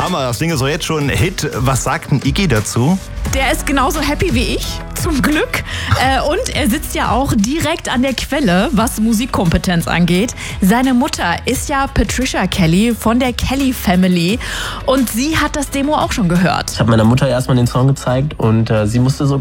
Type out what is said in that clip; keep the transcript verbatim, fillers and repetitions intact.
Hammer, das Ding ist doch jetzt schon ein Hit. Was sagt ein Iggy dazu? Der ist genauso happy wie ich, zum Glück. Äh, und er sitzt ja auch direkt an der Quelle, was Musikkompetenz angeht. Seine Mutter ist ja Patricia Kelly von der Kelly Family. Und sie hat das Demo auch schon gehört. Ich habe meiner Mutter erstmal den Song gezeigt und äh, sie musste so